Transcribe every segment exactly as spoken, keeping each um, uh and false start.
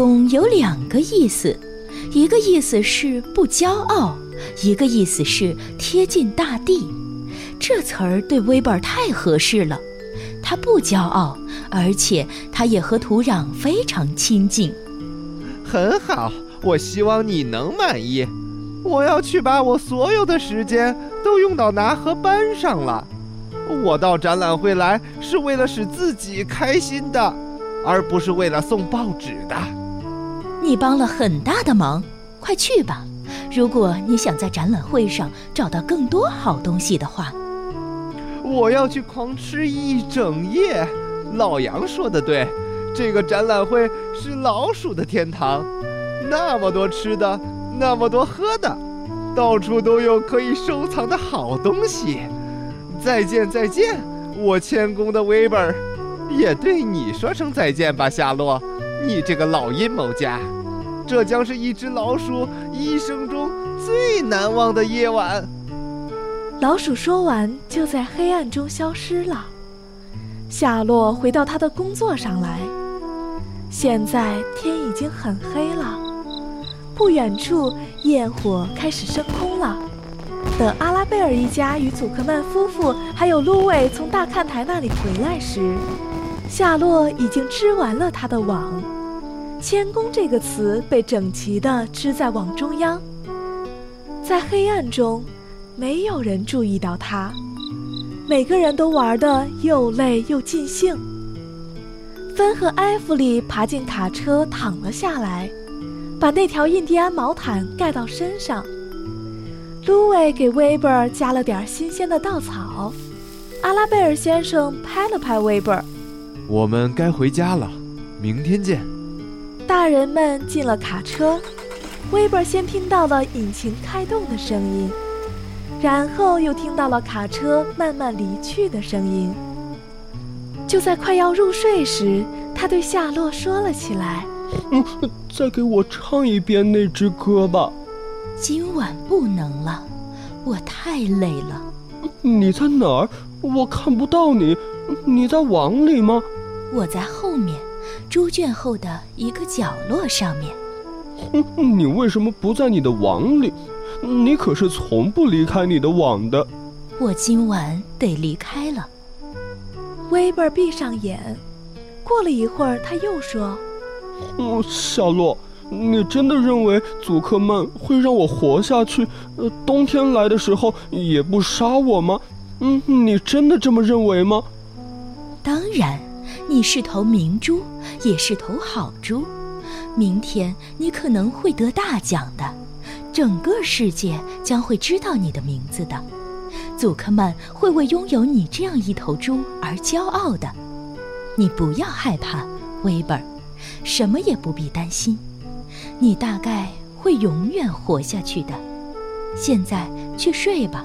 公有两个意思，一个意思是不骄傲，一个意思是贴近大地。这词儿对威伯尔太合适了，他不骄傲，而且他也和土壤非常亲近。 很好，我希望你能满意。我要去把我所有的时间都用到拿和班上了。我到展览会来是为了使自己开心的，而不是为了送报纸的。 你帮了很大的忙，快去吧。如果你想在展览会上找到更多好东西的话。 我要去狂吃一整夜。老杨说的对，这个展览会是老鼠的天堂，那么多吃的，那么多喝的，到处都有可以收藏的好东西。再见再见，我谦恭的威伯尔，也对你说声再见吧，夏洛，你这个老阴谋家。这将是一只老鼠一生中最难忘的夜晚。 老鼠说完，就在黑暗中消失了。夏洛回到他的工作上来，现在天已经很黑了，不远处焰火开始升空了。等阿拉贝尔一家与祖克曼夫妇还有芦苇从大看台那里回来时，夏洛已经织完了他的网。谦恭这个词被整齐地织在网中央，在黑暗中没有人注意到他，每个人都玩得又累又尽兴。芬和埃弗里爬进卡车躺了下来，把那条印第安毛毯盖到身上。芦苇给威伯尔加了点新鲜的稻草。阿拉贝尔先生拍了拍威伯尔， 我们该回家了，明天见。 大人们进了卡车，威伯尔先听到了引擎开动的声音，然后又听到了卡车慢慢离去的声音。就在快要入睡时，他对夏洛说了起来： 嗯，再给我唱一遍那支歌吧。 今晚不能了，我太累了。 你在哪儿？我看不到你。你在网里吗？ 我在后面，猪圈后的一个角落上面。 嗯，你为什么不在你的网里？你可是从不离开你的网的。 我今晚得离开了。 威伯尔闭上眼，过了一会儿，他又说： 嗯，夏洛，你真的认为祖克曼会让我活下去？呃，冬天来的时候也不杀我吗？嗯，你真的这么认为吗？ 当然，你是头明珠，也是头好猪。明天你可能会得大奖的，整个世界将会知道你的名字的。祖克曼会为拥有你这样一头猪而骄傲的。你不要害怕，威伯尔，什么也不必担心。你大概会永远活下去的。现在去睡吧。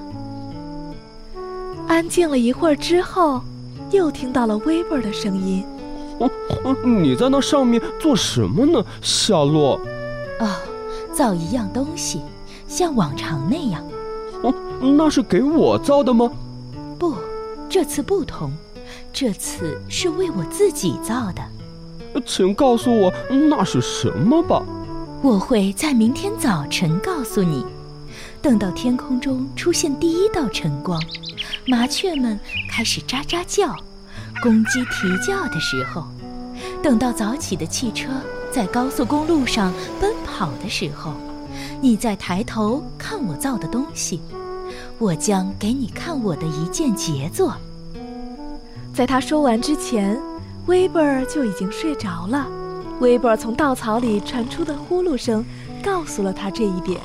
安静了一会儿之后，又听到了威伯尔的声音： 哦，你在那上面做什么呢，夏洛？ 哦，造一样东西，像往常那样。 哦，那是给我造的吗？ 不，这次不同，这次是为我自己造的。 请告诉我那是什么吧。 我会在明天早晨告诉你。等到天空中出现第一道晨光，麻雀们开始喳喳叫，公鸡啼叫的时候，等到早起的汽车在高速公路上奔跑的时候，你再抬头看我造的东西，我将给你看我的一件杰作。 在他说完之前，威伯尔就已经睡着了。威伯尔从稻草里传出的呼噜声告诉了他这一点。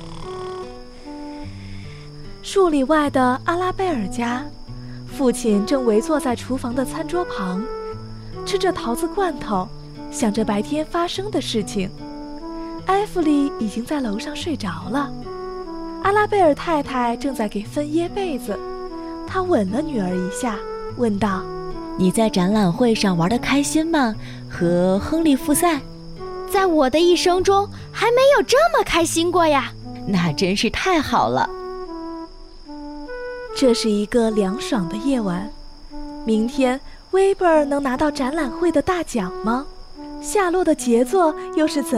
数里外的阿拉贝尔家，父亲正围坐在厨房的餐桌旁，吃着桃子罐头，想着白天发生的事情。埃弗里已经在楼上睡着了。阿拉贝尔太太正在给芬掖被子，她吻了女儿一下，问道： 你在展览会上玩得开心吗？和亨利复赛？ 在我的一生中还没有这么开心过呀。 那真是太好了。 这是一个凉爽的夜晚。明天威伯尔能拿到展览会的大奖吗？夏洛的杰作又是怎